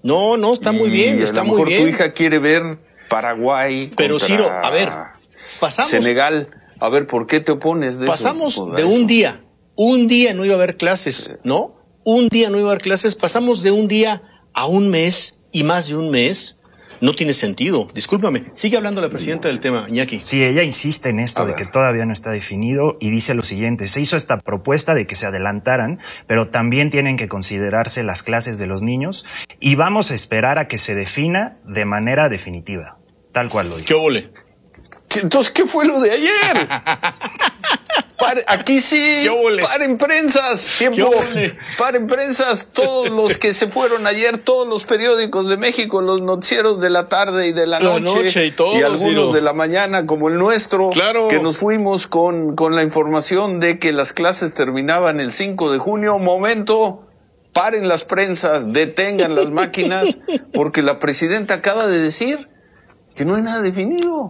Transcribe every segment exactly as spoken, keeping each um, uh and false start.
No, no, está muy bien, está muy bien. A lo mejor tu hija quiere ver Paraguay Pero Ciro, a ver, pasamos... Senegal, a ver, ¿por qué te opones de pasamos eso? Pasamos de un día, un día no iba a haber clases, ¿no? Un día no iba a haber clases, pasamos de un día a un mes y más de un mes. No tiene sentido. Discúlpame. Sigue hablando la presidenta del tema, Iñaki. Sí, ella insiste en esto de que todavía no está definido y dice lo siguiente. Se hizo esta propuesta de que se adelantaran, pero también tienen que considerarse las clases de los niños y vamos a esperar a que se defina de manera definitiva. Tal cual lo dijo. ¿Qué ole? Entonces, ¿qué fue lo de ayer? Pare, aquí sí, paren prensas, tiempo, paren prensas, todos los que se fueron ayer, todos los periódicos de México, los noticieros de la tarde y de la, la noche, noche y, todo, y algunos sí, de la mañana como el nuestro, claro, que nos fuimos con, con la información de que las clases terminaban el cinco de junio, momento, paren las prensas, detengan las máquinas, porque la presidenta acaba de decir que no hay nada definido.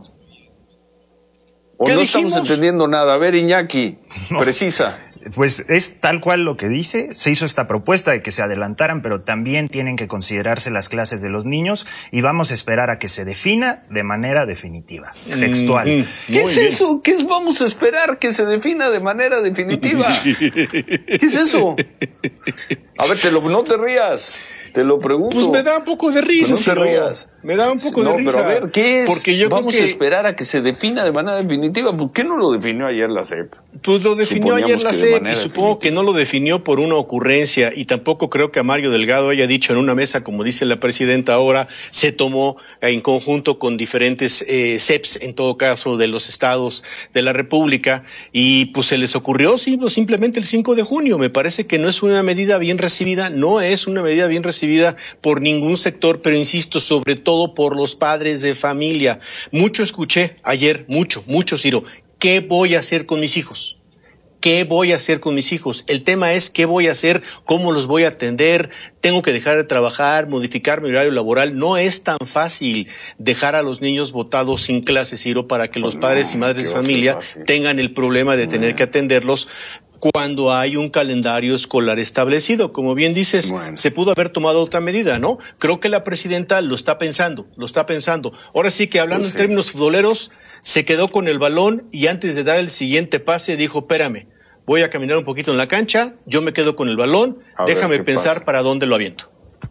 ¿O no dijimos? Estamos entendiendo nada? A ver, Iñaki, no, precisa. Pues es tal cual lo que dice. Se hizo esta propuesta de que se adelantaran, pero también tienen que considerarse las clases de los niños y vamos a esperar a que se defina de manera definitiva, textual. Mm, mm, ¿Qué es bien. eso? ¿Qué es vamos a esperar que se defina de manera definitiva? ¿Qué es eso? A ver, te lo, no te rías. Te lo pregunto. Pues me da un poco de risa. No te rías. Me da un poco no, de risa. No, pero a ver, ¿qué es? Porque yo Vamos creo que... a esperar a que se defina de manera definitiva. ¿Por qué no lo definió ayer la C E P? Pues lo definió ayer la C E P y supongo definitiva. que no lo definió por una ocurrencia y tampoco creo que a Mario Delgado haya dicho en una mesa, como dice la presidenta ahora, se tomó en conjunto con diferentes eh, C E Ps, en todo caso, de los estados de la República y pues se les ocurrió sí, simplemente el cinco de junio. Me parece que no es una medida bien recibida, no es una medida bien recibida por ningún sector, pero insisto, sobre todo por los padres de familia. Mucho escuché ayer, mucho, mucho, Ciro. ¿Qué voy a hacer con mis hijos? ¿Qué voy a hacer con mis hijos? El tema es qué voy a hacer, cómo los voy a atender, tengo que dejar de trabajar, modificar mi horario laboral. No es tan fácil dejar a los niños botados sin clases, Ciro, para que los pues padres no, y madres de familia tengan el problema de tener no. que atenderlos cuando hay un calendario escolar establecido. Como bien dices, bueno. se pudo haber tomado otra medida, ¿no? Creo que la presidenta lo está pensando, lo está pensando. Ahora sí que hablando pues sí. en términos futboleros, se quedó con el balón y antes de dar el siguiente pase dijo, espérame, voy a caminar un poquito en la cancha, yo me quedo con el balón, a déjame pensar pasa. para dónde lo aviento.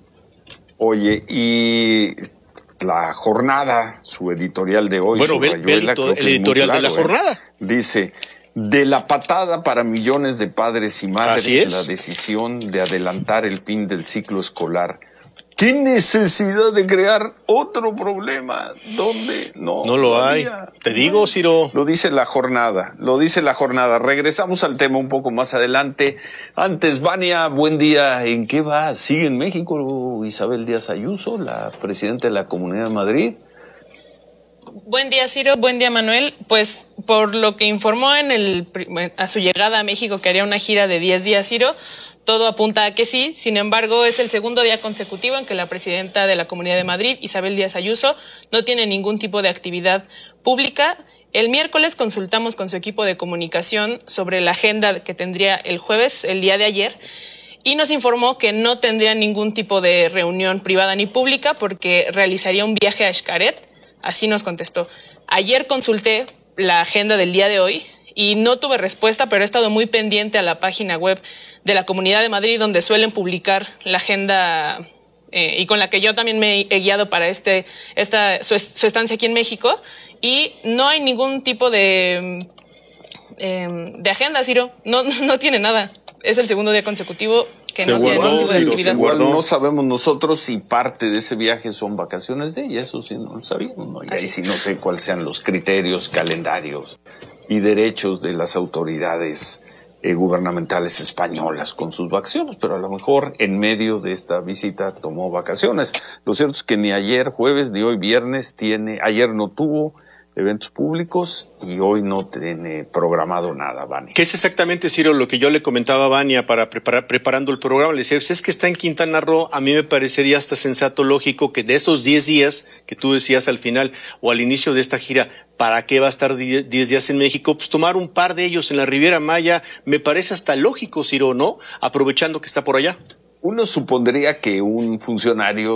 Oye, y la jornada, su editorial de hoy, bueno, ve, ve el, el editorial claro, de la jornada. Eh, dice... De la patada para millones de padres y madres, la decisión de adelantar el fin del ciclo escolar. ¿Qué necesidad de crear otro problema? ¿Dónde? No, no lo hay. Te digo, Ciro. Lo dice la jornada, lo dice la jornada. Regresamos al tema un poco más adelante. Antes, Vania, buen día. ¿En qué va? ¿Sigue en México Isabel Díaz Ayuso, la presidenta de la Comunidad de Madrid? Buen día, Ciro. Buen día, Manuel. Pues por lo que informó en el a su llegada a México que haría una gira de diez días, Ciro, todo apunta a que sí. Sin embargo, es el segundo día consecutivo en que la presidenta de la Comunidad de Madrid, Isabel Díaz Ayuso, no tiene ningún tipo de actividad pública. El miércoles consultamos con su equipo de comunicación sobre la agenda que tendría el jueves, el día de ayer, y nos informó que no tendría ningún tipo de reunión privada ni pública porque realizaría un viaje a Xcaret. Así nos contestó. Ayer consulté la agenda del día de hoy y no tuve respuesta, pero he estado muy pendiente a la página web de la Comunidad de Madrid, donde suelen publicar la agenda eh, y con la que yo también me he guiado para este, esta, su, su estancia aquí en México. Y no hay ningún tipo de, eh, de agenda, Ciro. No, no tiene nada. Es el segundo día consecutivo que no tiene ningún tipo de actividad. Igual no sabemos nosotros si parte de ese viaje son vacaciones de ella, eso sí no lo sabíamos, ¿no? Y ahí sí no sé cuáles sean los criterios, calendarios y derechos de las autoridades eh, gubernamentales españolas con sus vacaciones, pero a lo mejor en medio de esta visita tomó vacaciones. Lo cierto es que ni ayer jueves ni hoy viernes tiene, ayer no tuvo eventos públicos y hoy no tiene programado nada, Vania. ¿Qué es exactamente, Ciro, lo que yo le comentaba a Vania para preparar, preparando el programa? Le decía, es que está en Quintana Roo, a mí me parecería hasta sensato, lógico, que de esos diez días que tú decías al final o al inicio de esta gira, ¿para qué va a estar diez días en México? Pues tomar un par de ellos en la Riviera Maya, me parece hasta lógico, Ciro, ¿no? Aprovechando que está por allá. Uno supondría que un funcionario